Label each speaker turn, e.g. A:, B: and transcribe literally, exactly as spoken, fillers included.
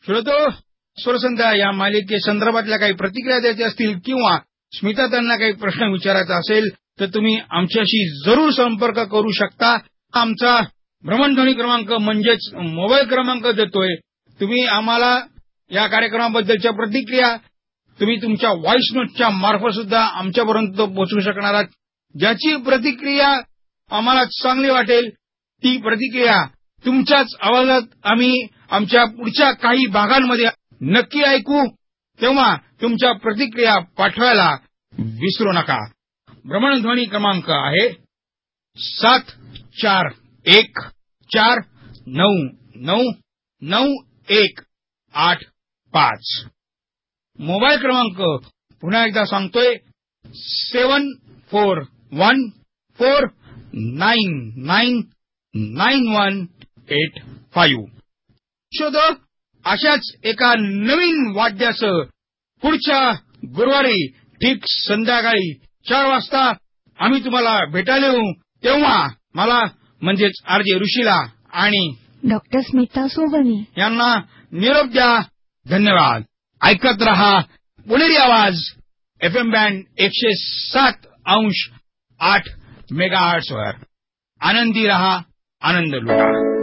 A: श्रोतो, स्वरसंध्या या मालिकेसंदर्भातल्या काही प्रतिक्रिया द्यायच्या असतील किंवा स्मिता त्यांना काही प्रश्न विचारायचा असेल तर तुम्ही आमच्याशी जरूर संपर्क करू शकता. आमचा भ्रमणध्वनी क्रमांक म्हणजेच मोबाईल क्रमांक देतोय. तुम्ही आम्हाला या कार्यक्रमाबद्दलच्या प्रतिक्रिया तुम्ही तुमच्या व्हॉइस नोटच्या मार्फत सुद्धा आमच्यापर्यंत पोहोचवू शकणार आहात. ज्याची प्रतिक्रिया आम्हाला चांगली वाटेल ती प्रतिक्रिया तुमच्याच आवाजात आम्ही आमच्या पुढच्या काही भागांमध्ये नक्की ऐकू. तेव्हा तुमच्या प्रतिक्रिया पाठवायला विसरू नका. भ्रमणध्वनी क्रमांक आहे सात चार एक चार नऊ नऊ नऊ एक आठ पाच. मोबाईल क्रमांक पुन्हा एकदा सांगतोय सेवन four one four nine nine nine one eight five. शोध अशाच एका नवीन वाद्यासह पुढच्या गुरुवारी ठीक संध्याकाळी चार वाजता आम्ही तुम्हाला भेटायला येऊ. तेव्हा मला म्हणजेच आरजे ऋषीला आणि
B: डॉक्टर स्मिता सोबनी
A: यांना निरोप द्या. धन्यवाद. ऐकत रहा पुणेरी आवाज एफ एम बँड एकशे सात अंश आठ मेगाहर्ट्झ वर. आनंदी रहा, आनंद लुटा.